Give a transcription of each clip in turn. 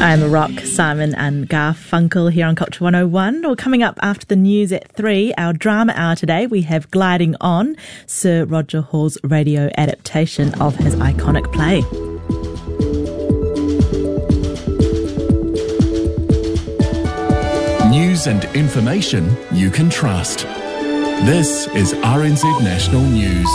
I'm Rock, Simon and Garfunkel here on Culture 101. Well, coming up after the news at 3, our drama hour today, we have Gliding On, Sir Roger Hall's radio adaptation of his iconic play. News and information you can trust. This is RNZ National News.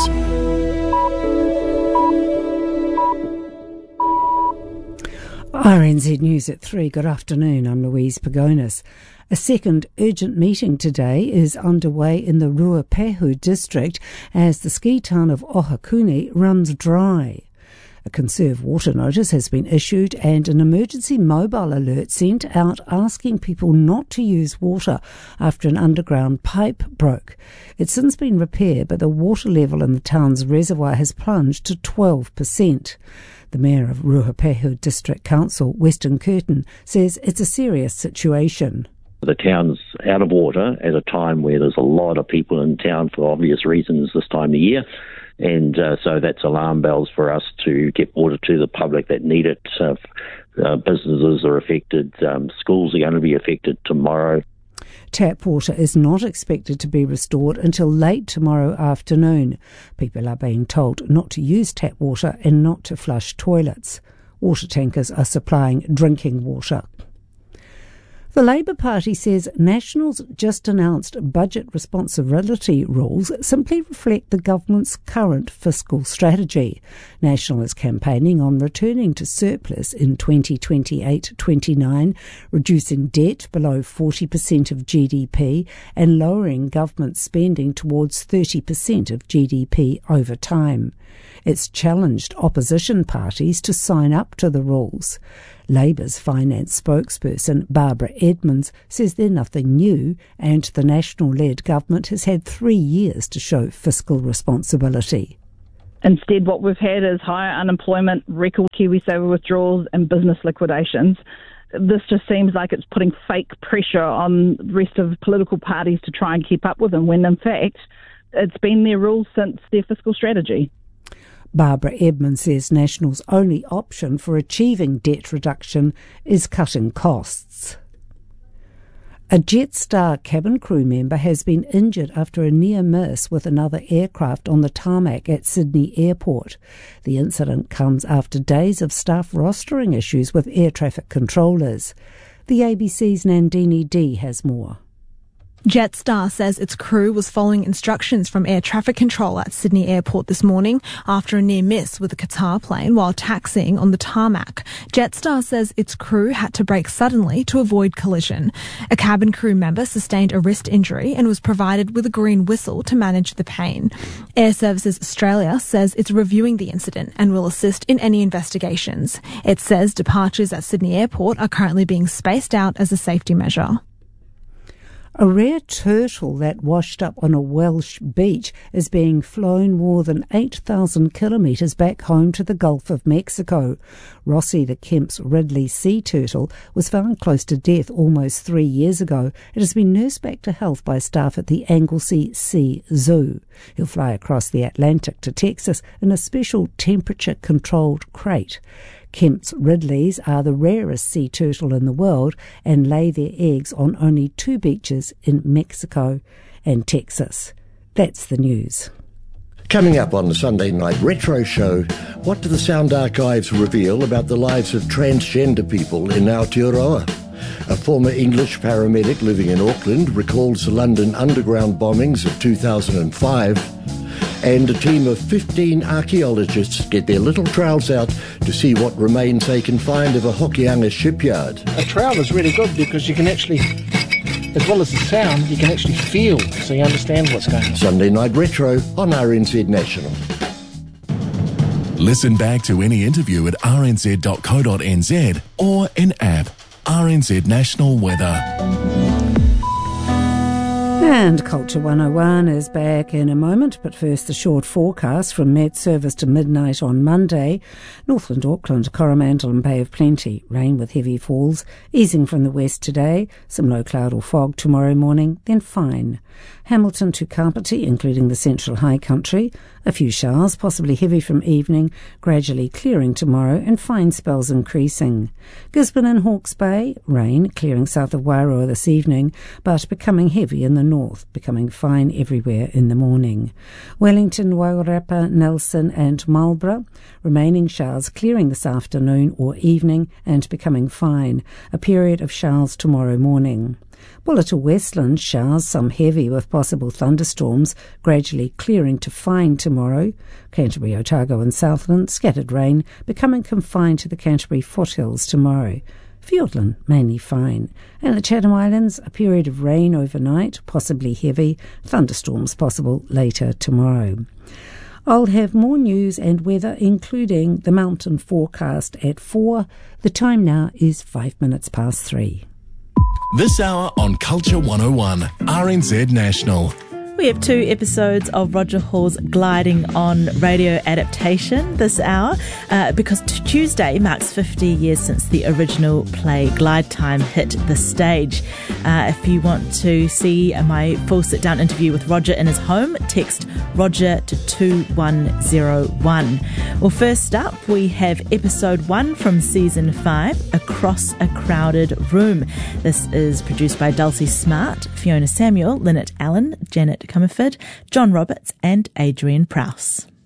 RNZ News at 3. Good afternoon, I'm Louise Pagonis. A second urgent meeting today is underway in the Ruapehu district as the ski town of Ohakune runs dry. A conserve water notice has been issued and an emergency mobile alert sent out asking people not to use water after an underground pipe broke. It's since been repaired, but the water level in the town's reservoir has plunged to 12%. The Mayor of Ruapehu District Council, Weston Curtin, says it's a serious situation. The town's out of water at a time where there's a lot of people in town for obvious reasons this time of year. And so that's alarm bells for us to get water to the public that need it. Businesses are affected. Schools are going to be affected tomorrow. Tap water is not expected to be restored until late tomorrow afternoon. People are being told not to use tap water and not to flush toilets. Water tankers are supplying drinking water. The Labour Party says National's just announced budget responsibility rules simply reflect the government's current fiscal strategy. National is campaigning on returning to surplus in 2028-29, reducing debt below 40% of GDP and lowering government spending towards 30% of GDP over time. It's challenged opposition parties to sign up to the rules. Labour's finance spokesperson Barbara Edmonds says they're nothing new and the National-led government has had 3 years to show fiscal responsibility. Instead, what we've had is higher unemployment, record KiwiSaver withdrawals and business liquidations. This just seems like it's putting fake pressure on the rest of political parties to try and keep up with them, when in fact it's been their rules since their fiscal strategy. Barbara Edmonds says National's only option for achieving debt reduction is cutting costs. A Jetstar cabin crew member has been injured after a near miss with another aircraft on the tarmac at Sydney Airport. The incident comes after days of staff rostering issues with air traffic controllers. The ABC's Nandini D has more. Jetstar says its crew was following instructions from air traffic control at Sydney Airport this morning after a near miss with a Qatar plane while taxiing on the tarmac. Jetstar says its crew had to brake suddenly to avoid collision. A cabin crew member sustained a wrist injury and was provided with a green whistle to manage the pain. Air Services Australia says it's reviewing the incident and will assist in any investigations. It says departures at Sydney Airport are currently being spaced out as a safety measure. A rare turtle that washed up on a Welsh beach is being flown more than 8,000 kilometres back home to the Gulf of Mexico. Rossi the Kemp's Ridley sea turtle was found close to death almost 3 years ago. It has been nursed back to health by staff at the Anglesey Sea Zoo. He'll fly across the Atlantic to Texas in a special temperature-controlled crate. Kemp's Ridleys are the rarest sea turtle in the world and lay their eggs on only 2 beaches in Mexico and Texas. That's the news. Coming up on the Sunday Night Retro Show, what do the sound archives reveal about the lives of transgender people in Aotearoa? A former English paramedic living in Auckland recalls the London Underground bombings of 2005. And a team of 15 archaeologists get their little trowels out to see what remains they can find of a Hokianga shipyard. A trowel is really good because you can actually, as well as the sound, you can actually feel, so you understand what's going on. Sunday Night Retro on RNZ National. Listen back to any interview at rnz.co.nz or in app RNZ National Weather. And Culture 101 is back in a moment, but first the short forecast from Met Service to midnight on Monday. Northland, Auckland, Coromandel and Bay of Plenty. Rain with heavy falls, easing from the west today. Some low cloud or fog tomorrow morning, then fine. Hamilton to Kapiti, including the central high country. A few showers, possibly heavy from evening, gradually clearing tomorrow and fine spells increasing. Gisborne and Hawke's Bay, rain, clearing south of Wairoa this evening, but becoming heavy in the north, becoming fine everywhere in the morning. Wellington, Wairarapa, Nelson and Marlborough, remaining showers clearing this afternoon or evening and becoming fine. A period of showers tomorrow morning. Bulla to Westland, showers, some heavy with possible thunderstorms, gradually clearing to fine tomorrow. Canterbury, Otago and Southland, scattered rain, becoming confined to the Canterbury foothills tomorrow. Fiordland, mainly fine. And the Chatham Islands, a period of rain overnight, possibly heavy, thunderstorms possible later tomorrow. I'll have more news and weather, including the mountain forecast at 4. The time now is 5 minutes past 3. This hour on Culture 101, RNZ National. We have 2 episodes of Roger Hall's Gliding On radio adaptation this hour because Tuesday marks 50 years since the original play Glide Time hit the stage. If you want to see my full sit-down interview with Roger in his home, text Roger to 2101. Well, first up, we have episode 1 from season 5, Across a Crowded Room. This is produced by Dulcie Smart, Fiona Samuel, Lynette Allen, Janet Comerford, John Roberts and Adrian Prowse.